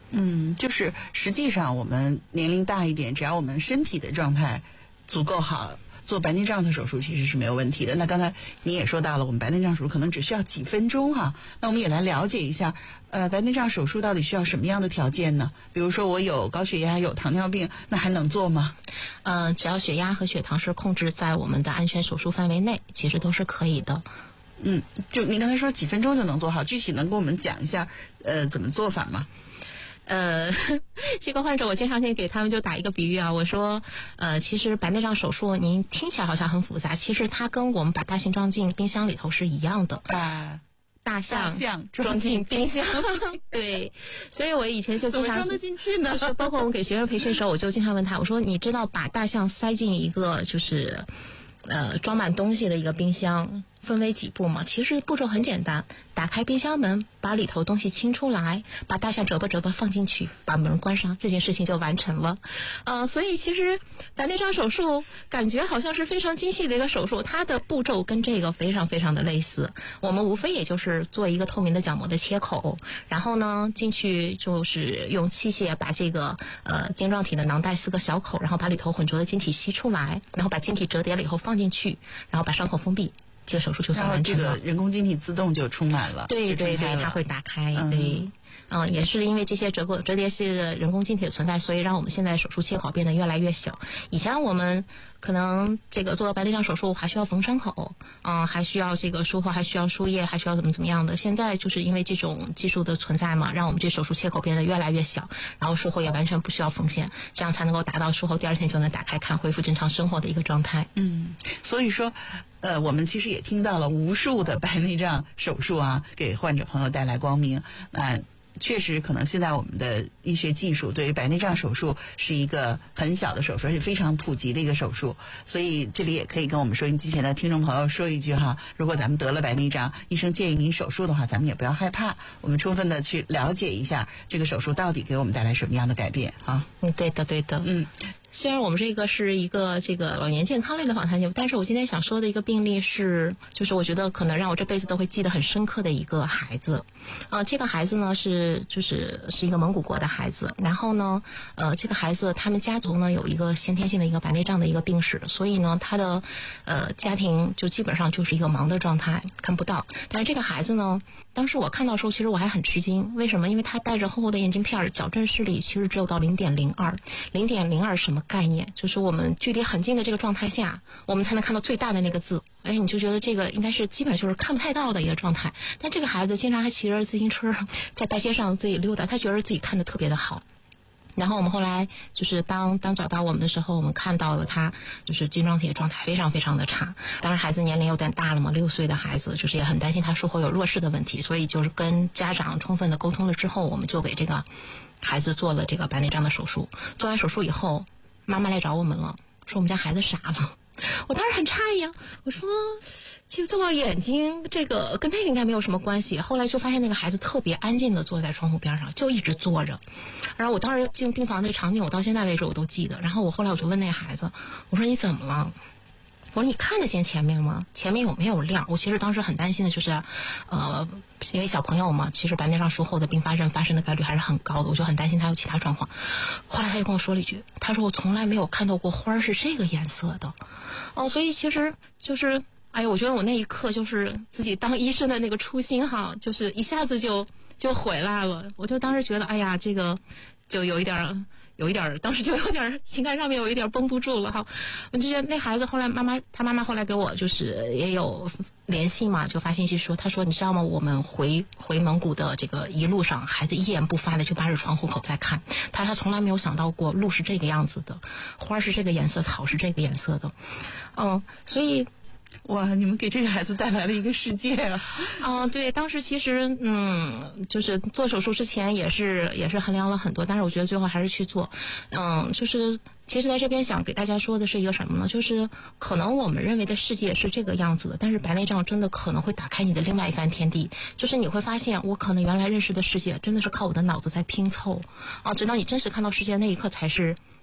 就是实际上我们年龄大一点，只要我们身体的状态足够好，做白内障的手术其实是没有问题的。那刚才你也说到了，我们白内障手术可能只需要几分钟哈。那我们也来了解一下，白内障手术到底需要什么样的条件呢？比如说我有高血压、有糖尿病，那还能做吗？ 只要血压和血糖是控制在我们的安全手术范围内，其实都是可以的。 就您刚才说几分钟就能做好，具体能跟我们讲一下怎么做法吗？ 这个患者我经常给他们就打一个比喻啊，我说其实白内障手术您听起来好像很复杂，其实它跟我们把大象装进冰箱里头是一样的。大象装进冰箱对，所以我以前就经常怎么装得进去呢？ 就是包括我们给学生培训的时候，我就经常问他，我说你知道把大象塞进一个就是装满东西的一个冰箱分为几步吗？其实步骤很简单，打开冰箱门，把里头东西清出来，把大象折吧折吧放进去，把门关上，这件事情就完成了。所以其实白内障手术感觉好像是非常精细的一个手术，它的步骤跟这个非常非常的类似。我们无非也就是做一个透明的角膜的切口，然后呢进去就是用器械把这个晶状体的囊袋4个小口，然后把里头混浊的晶体吸出来，然后把晶体折叠了以后放进去，然后把伤口封闭。这个手术就算完成了， 然后这个人工晶体自动就充满了， 对，它会打开，对。也是因为这些折叠式的人工晶体的存在，所以让我们现在手术切口变得越来越小。以前我们可能这个做白内障手术还需要缝伤口，还需要这个术后还需要输液，还需要怎么样的。现在就是因为这种技术的存在嘛，让我们这手术切口变得越来越小，然后术后也完全不需要缝线，这样才能够达到术后第2天就能打开看，恢复正常生活的一个状态。 所以说我们其实也听到了无数的白内障手术啊，给患者朋友带来光明。确实可能现在我们的医学技术对于白内障手术是一个很小的手术，而且非常普及的一个手术。所以这里也可以跟我们收音机前的听众朋友说一句哈，如果咱们得了白内障，医生建议您手术的话，咱们也不要害怕，我们充分的去了解一下这个手术到底给我们带来什么样的改变啊。 对的。虽然我们这个是一个这个老年健康类的访谈节目，但是我今天想说的一个病例是，就是我觉得可能让我这辈子都会记得很深刻的一个孩子。这个孩子呢是一个蒙古国的孩子，然后呢这个孩子他们家族呢有一个先天性的一个白内障的一个病史，所以呢他的家庭就基本上就是一个盲的状态，看不到。但是这个孩子呢，当时我看到的时候其实我还很吃惊，为什么？因为他戴着厚厚的眼镜片，矫正视力其实只有到 0.02 什么概念，就是我们距离很近的这个状态下，我们才能看到最大的那个字。你就觉得这个应该是基本上就是看不太到的一个状态。但这个孩子经常还骑着自行车在大街上自己溜达，他觉得自己看得特别的好。然后我们后来就是当找到我们的时候，我们看到了他就是晶状体的状态非常非常的差。当时孩子年龄有点大了嘛，6岁的孩子，就是也很担心他术后有弱视的问题，所以就是跟家长充分的沟通了之后，我们就给这个孩子做了这个白内障的手术。做完手术以后，妈妈来找我们了，说我们家孩子傻了。我当时很诧异啊，我说这个做到眼睛，这个跟那个应该没有什么关系。后来就发现那个孩子特别安静的坐在窗户边上，就一直坐着。然后我当时进病房那个场景，我到现在为止我都记得。然后我后来我就问那孩子，我说你怎么了？我说你看得见前面吗？前面有没有亮？我其实当时很担心的就是，因为小朋友嘛，其实白内障术后的并发症发生的概率还是很高的，我就很担心他有其他状况。后来他就跟我说了一句，他说我从来没有看到过花是这个颜色的。所以其实就是我觉得我那一刻就是自己当医生的那个初心哈，就是一下子就回来了。我就当时觉得这个就有一点，当时就有点情感上面有一点绷不住了哈。我就觉得那孩子后来他妈妈后来给我就是也有联系嘛，就发信息说，他说你知道吗？我们回蒙古的这个一路上，孩子一言不发的就扒着窗户口在看，他从来没有想到过路是这个样子的，花是这个颜色，草是这个颜色的，所以。 哇，你们给这个孩子带来了一个世界啊！ 对，当时其实就是做手术之前也是衡量了很多，但是我觉得最后还是去做。就是其实在这边想给大家说的是一个什么呢？就是可能我们认为的世界是这个样子的，但是白内障真的可能会打开你的另外一番天地。就是你会发现，我可能原来认识的世界真的是靠我的脑子在拼凑直到你真实看到世界那一刻才是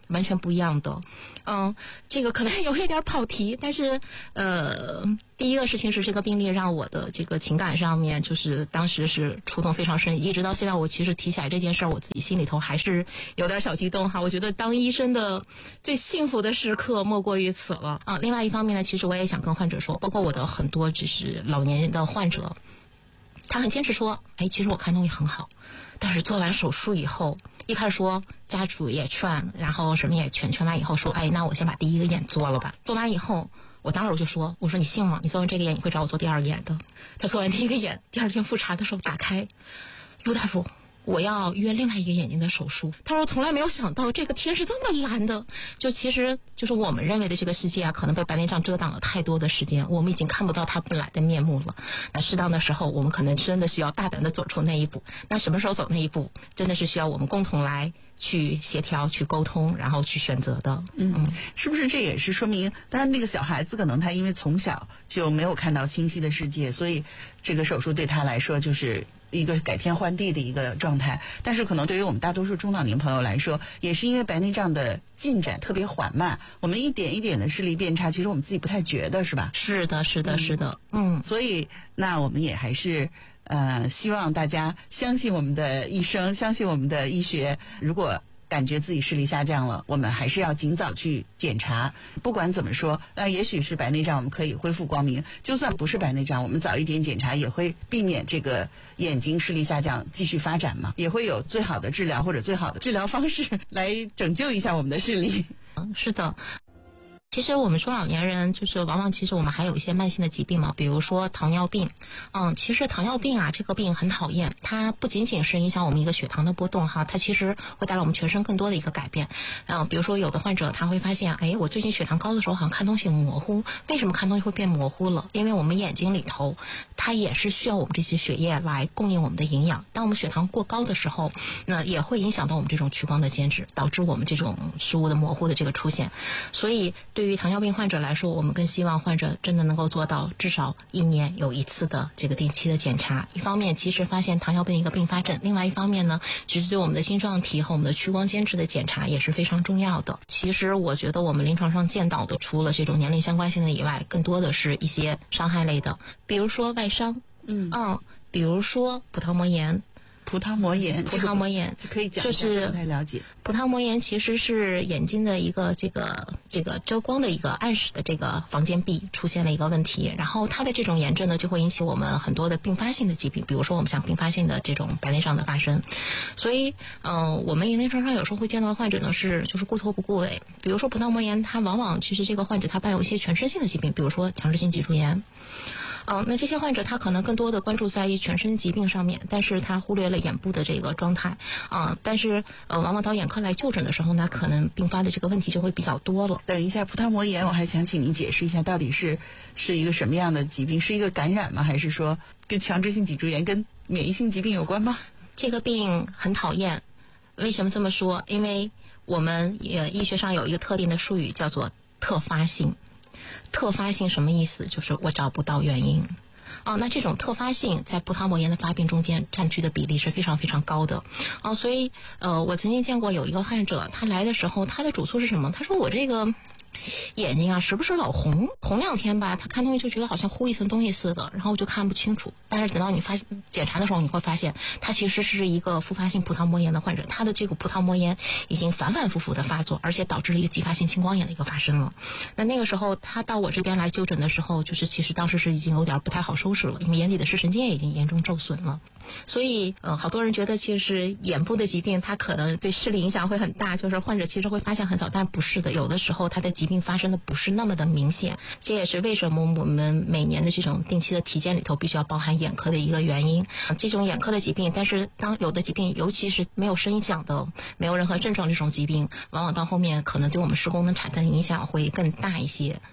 完全不一样的。这个可能有一点跑题，但是第一个事情是这个病例让我的这个情感上面就是当时是触动非常深，一直到现在我其实提起来这件事儿，我自己心里头还是有点小激动哈。我觉得当医生的最幸福的时刻莫过于此了啊。另外一方面呢，其实我也想跟患者说，包括我的很多就是老年的患者，他很坚持说，其实我看东西很好，但是做完手术以后，一开始说家属也劝，然后什么也劝完以后说，那我先把第一个眼做了吧。做完以后，我当时我就说，我说你信吗？你做完这个眼，你会找我做第二个眼的。他做完第一个眼，第二天复查的时候打开，陆大夫，我要约另外一个眼睛的手术。他说从来没有想到这个天是这么蓝的，就其实就是我们认为的这个世界啊，可能被白内障遮挡了太多的时间，我们已经看不到它本来的面目了。那适当的时候，我们可能真的需要大胆的走出那一步。那什么时候走那一步，真的是需要我们共同来去协调、去沟通，然后去选择的。 是不是这也是说明，当然那个小孩子可能他因为从小就没有看到清晰的世界，所以这个手术对他来说就是一个改天换地的一个状态。但是可能对于我们大多数中老年朋友来说，也是因为白内障的进展特别缓慢，我们一点一点的视力变差，其实我们自己不太觉得，是吧？ 是的。 所以那我们也还是希望大家相信我们的医生，相信我们的医学。如果感觉自己视力下降了，我们还是要尽早去检查。不管怎么说，也许是白内障，我们可以恢复光明；就算不是白内障，我们早一点检查也会避免这个眼睛视力下降继续发展嘛，也会有最好的治疗或者最好的治疗方式来拯救一下我们的视力。 是的。其实我们中老年人就是往往其实我们还有一些慢性的疾病嘛，比如说糖尿病。其实糖尿病啊这个病很讨厌，它不仅仅是影响我们一个血糖的波动哈，它其实会带来我们全身更多的一个改变。比如说有的患者他会发现，我最近血糖高的时候好像看东西很模糊，为什么看东西会变模糊了？因为我们眼睛里头它也是需要我们这些血液来供应我们的营养，当我们血糖过高的时候，那也会影响到我们这种屈光的间质，导致我们这种视物的模糊的这个出现。所以对于糖尿病患者来说，我们更希望患者真的能够做到至少1年有一次的这个定期的检查。一方面及时发现糖尿病一个并发症，另外一方面呢，其实对我们的心状体和我们的屈光间质的检查也是非常重要的。其实我觉得我们临床上见到的，除了这种年龄相关性的以外，更多的是一些伤害类的，比如说外伤，比如说葡萄膜炎。 葡萄膜炎可以讲一下，我不太了解。 葡萄膜炎其实是眼睛的一个这个遮光的一个暗室的这个房间壁出现了一个问题，然后它的这种炎症呢，就会引起我们很多的并发性的疾病，比如说我们像并发性的这种白内障的发生。所以我们临床上有时候会见到患者呢就是顾头不顾尾，比如说葡萄膜炎，它往往其实这个患者他伴有一些全身性的疾病，比如说强直性脊柱炎。那这些患者他可能更多的关注在于全身疾病上面，但是他忽略了眼部的这个状态但是往往到眼科来就诊的时候呢，可能并发的这个问题就会比较多了。 等一下，葡萄膜炎我还想请您解释一下，到底是一个什么样的疾病？是一个感染吗？还是说跟强直性脊柱炎跟免疫性疾病有关吗？ 这个病很讨厌，为什么这么说？因为我们医学上有一个特定的术语叫做特发性。特发性什么意思？就是我找不到原因。那这种特发性在葡萄膜炎的发病中间占据的比例是非常非常高的。所以我曾经见过有一个患者，他来的时候，他的主诉是什么？他说我这个眼睛啊时不时老红2天吧，他看东西就觉得好像糊一层东西似的，然后就看不清楚。但是等到你检查的时候，你会发现他其实是一个复发性葡萄膜炎的患者，他的这个葡萄膜炎已经反反复复的发作，而且导致了一个继发性青光眼的一个发生了。那个时候他到我这边来就诊的时候，就是其实当时是已经有点不太好收拾了，因为眼底的视神经也已经严重受损了。所以好多人觉得其实眼部的疾病它可能对视力影响会很大，就是患者其实会发现很早，但不是的，有的时候他的疾病发生的不是那么的明显。这也是为什么我们每年的这种定期的体检里头必须要包含眼科的一个原因。这种眼科的疾病，但是当有的疾病尤其是没有声响的，没有任何症状这种疾病，往往到后面可能对我们视功能产生的影响会更大一些。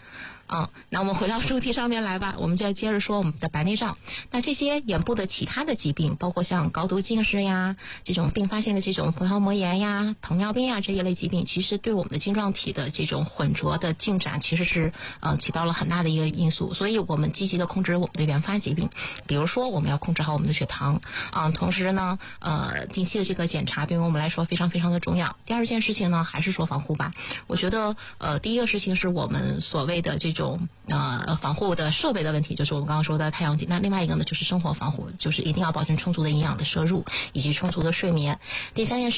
那我们回到主题上面来吧，我们就要接着说我们的白内障。那这些眼部的其他的疾病，包括像高度近视呀，这种并发性的这种葡萄膜炎呀、糖尿病呀这一类疾病，其实对我们的晶状体的这种混浊的进展，其实是起到了很大的一个因素。所以我们积极的控制我们的原发疾病，比如说我们要控制好我们的血糖同时呢定期的这个检查对于我们来说非常非常的重要。第二件事情呢，还是说防护吧。我觉得第一个事情是我们所谓的这种防护的设备的问题，就是我们刚刚说的太阳镜。那另外一个呢，就是生活防护，就是一定要保证充足的营养的摄入以及充足的睡眠。第三件事